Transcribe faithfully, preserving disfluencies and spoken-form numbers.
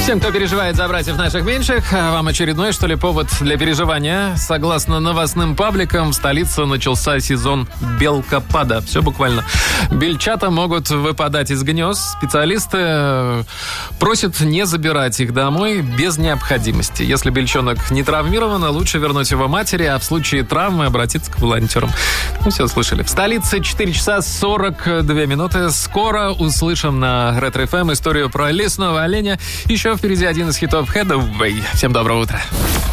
Всем, кто переживает за братьев наших меньших, вам очередной, что ли, повод для переживания. Согласно новостным пабликам, в столице начался сезон белкопада. Все буквально. Бельчата могут выпадать из гнезд. Специалисты просят не забирать их домой без необходимости. Если бельчонок не травмирован, лучше вернуть его матери, а в случае травмы обратиться к волонтерам. Ну, все слышали. В столице четыре часа сорок две минуты. Скоро услышим на Ретро эф эм историю про лесного оленя. Еще впереди один из хитов Headway. Всем доброго утра.